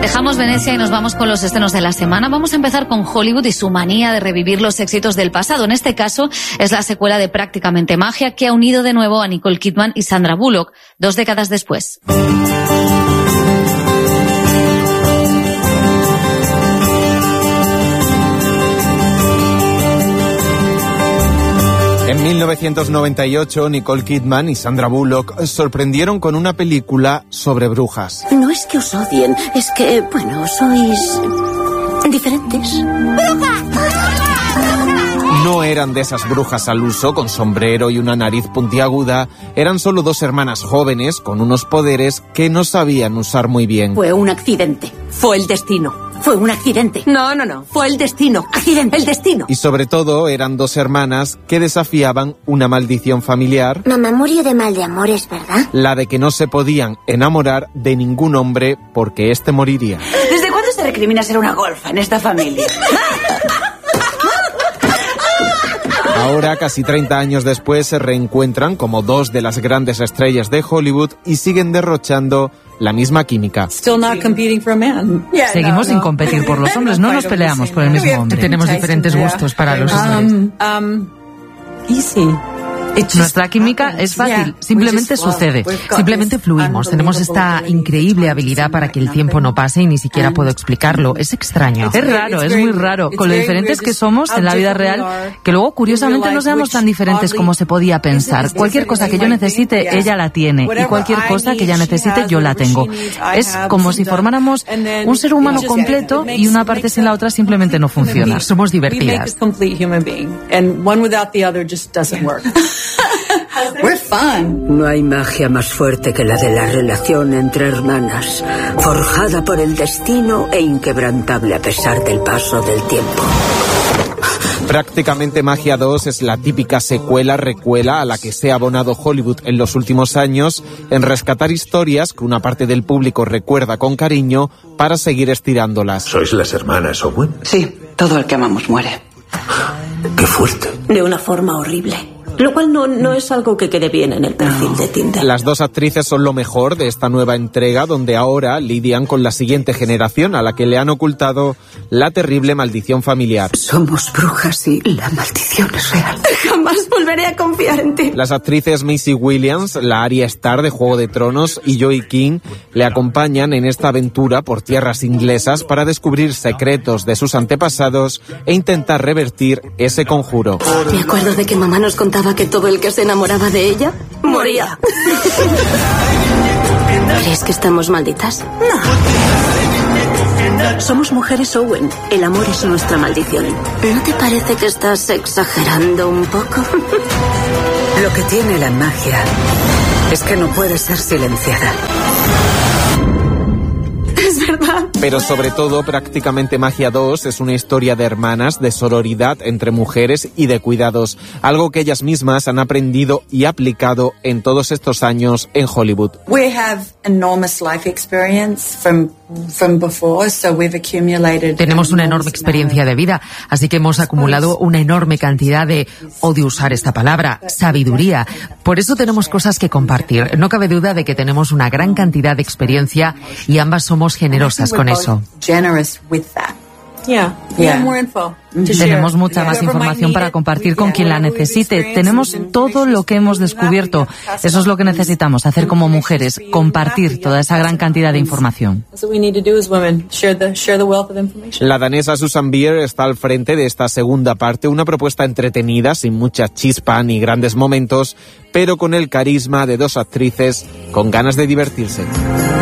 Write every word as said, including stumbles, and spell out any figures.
Dejamos Venecia y nos vamos con los estrenos de la semana. Vamos a empezar con Hollywood y su manía de revivir los éxitos del pasado. En este caso es la secuela de Prácticamente Magia, que ha unido de nuevo a Nicole Kidman y Sandra Bullock, dos décadas después. En mil novecientos noventa y ocho, Nicole Kidman y Sandra Bullock sorprendieron con una película sobre brujas. No es que os odien, es que, bueno, sois diferentes. No eran de esas brujas al uso, con sombrero y una nariz puntiaguda. Eran solo dos hermanas jóvenes con unos poderes que no sabían usar muy bien. Fue un accidente. Fue el destino. Fue un accidente. No, no, no. Fue el destino. Accidente. El destino. Y sobre todo eran dos hermanas que desafiaban una maldición familiar. Mamá murió de mal de amores, ¿verdad? La de que no se podían enamorar de ningún hombre porque éste moriría. ¿Desde cuándo se recrimina ser una golfa en esta familia? Ahora, casi treinta años después, se reencuentran como dos de las grandes estrellas de Hollywood y siguen derrochando la misma química. Seguimos sin competir por los hombres, no nos peleamos por el mismo hombre. Tenemos diferentes gustos para los hombres. Nuestra química es fácil, simplemente sucede, simplemente fluimos. Tenemos esta increíble habilidad para que el tiempo no pase y ni siquiera puedo explicarlo. Es extraño. Es raro, es muy raro, con lo diferentes que somos en la vida real, que luego curiosamente no seamos tan diferentes como se podía pensar. Cualquier cosa que yo necesite, ella la tiene, y cualquier cosa que ella necesite, yo la tengo. Es como si formáramos un ser humano completo y una parte sin la otra simplemente no funciona. Somos divertidas. We're fun. No hay magia más fuerte que la de la relación entre hermanas, forjada por el destino e inquebrantable a pesar del paso del tiempo. Prácticamente Magia dos es la típica secuela-recuela a la que se ha abonado Hollywood en los últimos años en rescatar historias que una parte del público recuerda con cariño para seguir estirándolas. ¿Sois las hermanas Owen? Sí, todo el que amamos muere. ¡Qué fuerte! De una forma horrible. Lo cual no, no es algo que quede bien en el perfil de Tinder. Las dos actrices son lo mejor de esta nueva entrega, donde ahora lidian con la siguiente generación a la que le han ocultado la terrible maldición familiar. Somos brujas y la maldición es real. Jamás volveré a confiar en ti. Las actrices Maisie Williams, la Arya Starr de Juego de Tronos, y Joey King le acompañan en esta aventura por tierras inglesas para descubrir secretos de sus antepasados e intentar revertir ese conjuro. Me acuerdo de que mamá nos contaba que todo el que se enamoraba de ella moría. ¿Crees que estamos malditas? No. Somos mujeres Owen. El amor es nuestra maldición. ¿No te parece que estás exagerando un poco? Lo que tiene la magia es que no puede ser silenciada. Es verdad. Pero sobre todo, Prácticamente Magia dos es una historia de hermanas, de sororidad entre mujeres y de cuidados, algo que ellas mismas han aprendido y aplicado en todos estos años en Hollywood. We have enormous life experience from from before, so we've accumulated. Tenemos una enorme experiencia de vida, así que hemos acumulado una enorme cantidad de, odio usar esta palabra, sabiduría. Por eso tenemos cosas que compartir. No cabe duda de que tenemos una gran cantidad de experiencia y ambas somos generosas con eso. Generous with that. Yeah. Yeah. More info. Tenemos mucha más información para compartir con quien la necesite. Tenemos todo lo que hemos descubierto. Eso es lo que necesitamos, hacer como mujeres, compartir toda esa gran cantidad de información. La danesa Susan Bier está al frente de esta segunda parte, una propuesta entretenida, sin mucha chispa ni grandes momentos, pero con el carisma de dos actrices con ganas de divertirse.